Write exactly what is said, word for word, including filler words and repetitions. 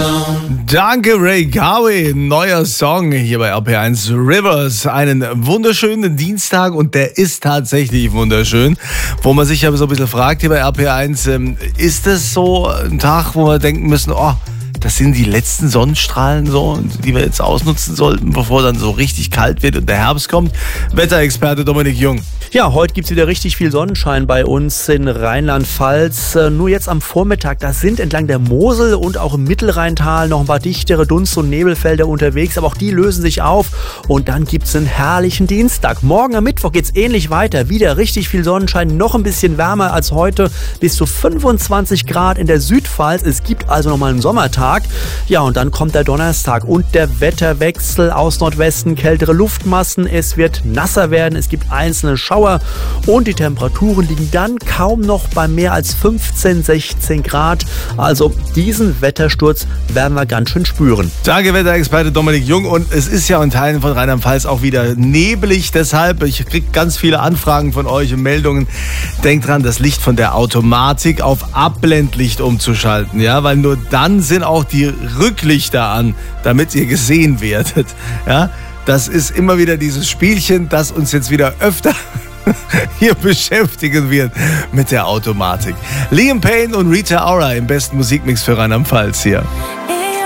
Danke, Ray Gawe. Neuer Song hier bei R P eins Rivers. Einen wunderschönen Dienstag und der ist tatsächlich wunderschön. Wo man sich aber so ein bisschen fragt hier bei R P eins, ähm, ist das so ein Tag, wo wir denken müssen, oh, das sind die letzten Sonnenstrahlen so, die wir jetzt ausnutzen sollten, bevor dann so richtig kalt wird und der Herbst kommt? Wetterexperte Dominik Jung. Ja, heute gibt es wieder richtig viel Sonnenschein bei uns in Rheinland-Pfalz. Nur jetzt am Vormittag, da sind entlang der Mosel und auch im Mittelrheintal noch ein paar dichtere Dunst- und Nebelfelder unterwegs, aber auch die lösen sich auf und dann gibt es einen herrlichen Dienstag. Morgen am Mittwoch geht es ähnlich weiter, wieder richtig viel Sonnenschein, noch ein bisschen wärmer als heute, bis zu fünfundzwanzig Grad in der Südpfalz. Es gibt also nochmal einen Sommertag. Ja, und dann kommt der Donnerstag und der Wetterwechsel aus Nordwesten, kältere Luftmassen, es wird nasser werden, es gibt einzelne Schauer und die Temperaturen liegen dann kaum noch bei mehr als fünfzehn, sechzehn Grad. Also diesen Wettersturz werden wir ganz schön spüren. Danke, Wetterexperte Dominik Jung. Und es ist ja in Teilen von Rheinland-Pfalz auch wieder neblig. Deshalb, ich kriege ganz viele Anfragen von euch und Meldungen. Denkt dran, das Licht von der Automatik auf Abblendlicht umzuschalten. Ja, weil nur dann sind auch die Rücklichter an, damit ihr gesehen werdet. Ja, das ist immer wieder dieses Spielchen, das uns jetzt wieder öfter hier beschäftigen wird mit der Automatik. Liam Payne und Rita Ora im besten Musikmix für Rheinland-Pfalz hier.